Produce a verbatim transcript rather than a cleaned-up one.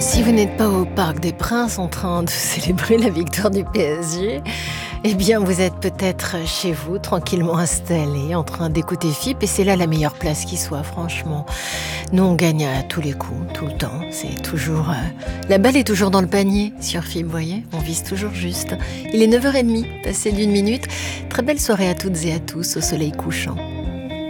Si vous n'êtes pas au Parc des Princes en train de célébrer la victoire du P S G, eh bien vous êtes peut-être chez vous, tranquillement installé, en train d'écouter F I P, et c'est là la meilleure place qui soit, franchement. Nous, on gagne à tous les coups, tout le temps. C'est toujours... euh, la balle est toujours dans le panier sur F I P, vous voyez. On vise toujours juste. Il est neuf heures trente, passé d'une minute. Très belle soirée à toutes et à tous, au soleil couchant.